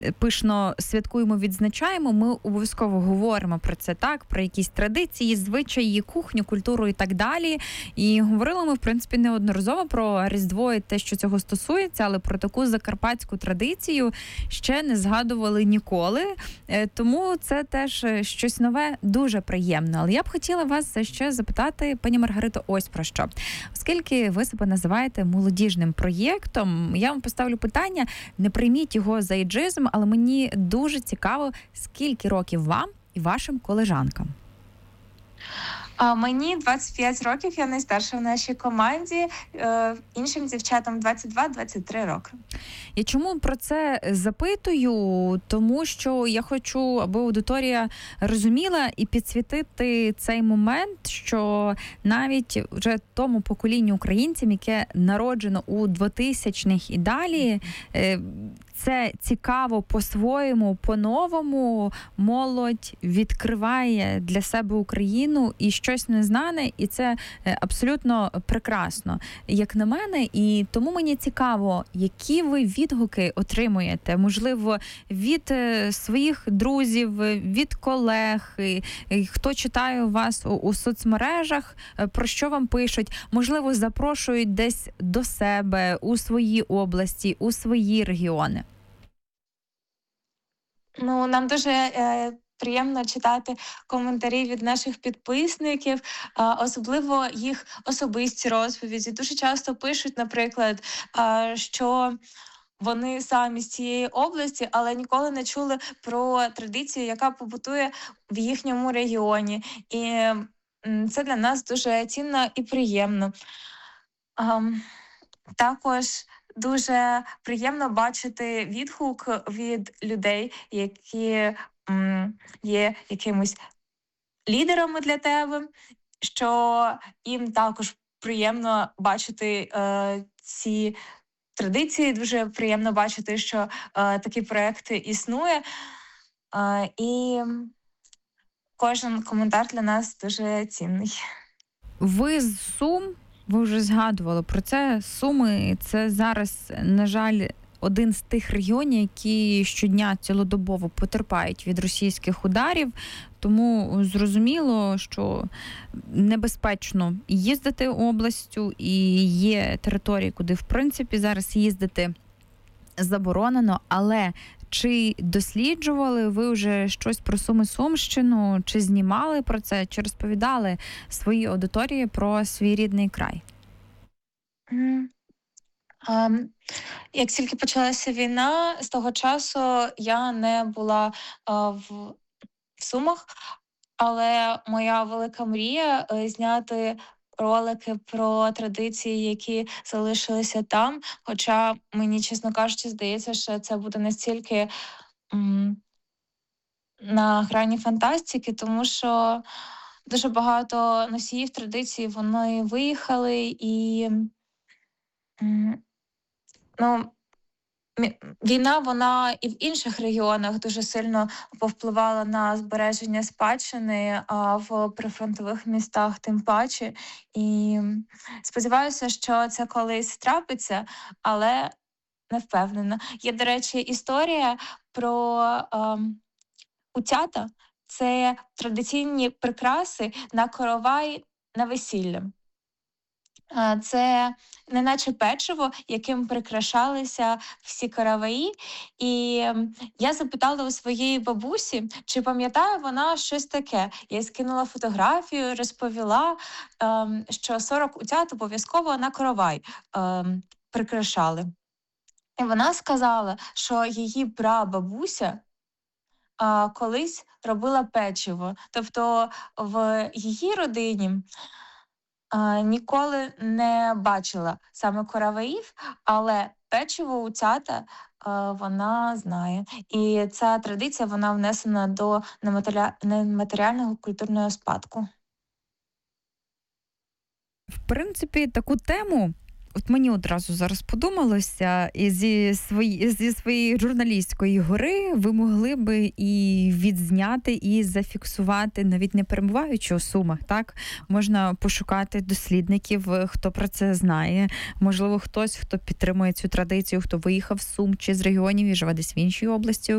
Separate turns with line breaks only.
пишно святкуємо, відзначаємо, ми обов'язково говоримо про це, так, про якісь традиції, звичаї, кухню, культуру і так далі. І говорили ми, в принципі, неодноразово про Різдво і те, що цього стосується, але про таку закарпатську традицію ще не згадували ніколи. Тому це теж щось нове, дуже приємно. Але я б хотіла вас ще запитати, пані Маргарито, ось про що. Оскільки ви себе називаєте молодіжним проєктом, я вам поставлю питання, не прийміть його за ейджизм, але мені дуже цікаво, скільки років вам і вашим колежанкам?
Мені 25 років, я найстарша в нашій команді, іншим дівчатам 22-23 роки.
Я чому про це запитую? Тому що я хочу, аби аудиторія розуміла і підсвітити цей момент, що навіть вже тому поколінню українців, яке народжено у 2000-х і далі, це цікаво по-своєму, по-новому. Молодь відкриває для себе Україну і щось незнане, і це абсолютно прекрасно, як на мене. І тому мені цікаво, які ви відгуки отримуєте, можливо, від своїх друзів, від колег, хто читає вас у соцмережах, про що вам пишуть, можливо, запрошують десь до себе, у свої області, у свої регіони.
Нам дуже приємно читати коментарі від наших підписників, особливо їх особисті розповіді. Дуже часто пишуть, наприклад, що вони самі з цієї області, але ніколи не чули про традицію, яка побутує в їхньому регіоні. І це для нас дуже цінно і приємно. Також дуже приємно бачити відгук від людей, які є якимось лідерами для тебе, що їм також приємно бачити ці традиції, дуже приємно бачити, що такий проєкт існує. І кожен коментар для нас дуже цінний.
Ви з Сум? Ви вже згадували про це. Суми – це зараз, на жаль, один з тих регіонів, які щодня цілодобово потерпають від російських ударів. Тому зрозуміло, що небезпечно їздити областю, і є території, куди, в принципі, зараз їздити заборонено. Але чи досліджували ви вже щось про Суми-Сумщину, чи знімали про це, чи розповідали своїй аудиторії про свій рідний край?
Як тільки почалася війна, з того часу я не була в Сумах, але моя велика мрія зняти ролики про традиції, які залишилися там. Хоча мені, чесно кажучи, здається, що це буде настільки на грані фантастики, тому що дуже багато носіїв традицій, вони виїхали і війна, вона і в інших регіонах дуже сильно повпливала на збереження спадщини, а в прифронтових містах тим паче. І сподіваюся, що це колись трапиться, але не впевнена. Є, до речі, історія про утята. Це традиційні прикраси на коровай на весілля. Це неначе печиво, яким прикрашалися всі караваї. І я запитала у своєї бабусі, чи пам'ятає вона щось таке. Я скинула фотографію, розповіла, що 40 утят обов'язково на коровай прикрашали. І вона сказала, що її прабабуся колись робила печиво. Тобто в її родині ніколи не бачила саме короваїв, але печиво утята вона знає. І ця традиція, вона внесена до нематеріального культурного спадку.
В принципі, таку тему, от мені одразу зараз подумалося, і зі своєї журналістської гори ви могли би і відзняти, і зафіксувати, навіть не перебуваючи у Сумах, так? Можна пошукати дослідників, хто про це знає. Можливо, хтось, хто підтримує цю традицію, хто виїхав з Сум чи з регіонів і живе десь в іншій області